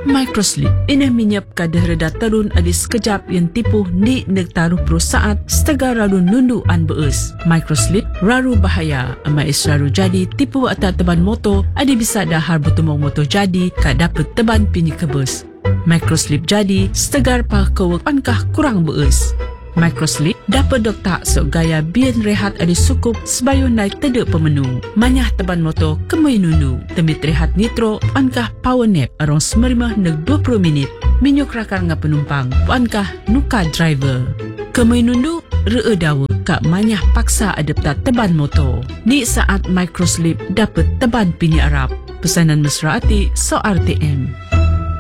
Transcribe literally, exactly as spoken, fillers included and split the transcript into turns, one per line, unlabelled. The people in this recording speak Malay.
Microslip ini minyap kadah reda terun adis sekejap yang tipu ni nektaruh pro saat setega raru nundu an beus. Microslip raru bahaya amais raru jadi tipu atas teban motor adi bisa dahar bertumong motor jadi kak dapat teban pini kebus. Microslip jadi setegar pa kewek pankah kurang beus. Microslip dapat dok tak sok gaya bian rehat adi sukup sebayu naik tedek pemenu. Manyah teban motor kemui nundu. Temit rehat nitro pankah power nap arong semerimah neg dua puluh minit. Minyuk rakar nga penumpang pankah nuka driver. Kemui nundu ree dawa kak manyah paksa adaptat teban motor. Di saat Microslip dapat teban pini Arab. Pesanan mesra ati so R T M.